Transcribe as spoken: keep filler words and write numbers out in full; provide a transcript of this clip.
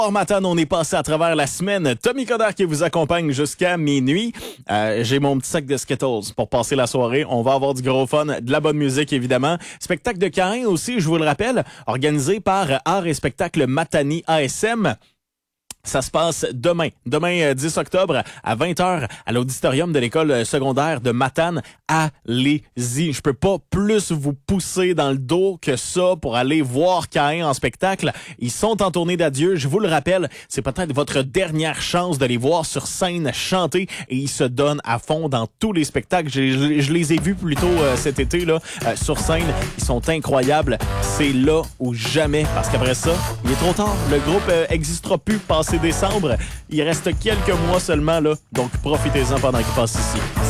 Or matin, on est passé à travers la semaine. Tommy Coder qui vous accompagne jusqu'à minuit. Euh, j'ai mon petit sac de Skittles pour passer la soirée. On va avoir du gros fun, de la bonne musique évidemment. Spectacle de Caïn aussi, je vous le rappelle, organisé par Art et Spectacle Matani A S M. Ça se passe demain, demain euh, dix octobre à vingt heures à l'auditorium de l'école secondaire de Matane. Allez-y, je peux pas plus vous pousser dans le dos que ça pour aller voir Caïn en spectacle. Ils sont en tournée d'adieu, je vous le rappelle, c'est peut-être votre dernière chance de les voir sur scène chanter et ils se donnent à fond dans tous les spectacles. Je, je, je les ai vus plus tôt euh, cet été là euh, sur scène, ils sont incroyables. C'est là ou jamais parce qu'après ça, il est trop tard. Le groupe euh, existera plus passé décembre. Il reste quelques mois seulement, là. Donc, profitez-en pendant qu'il passe ici.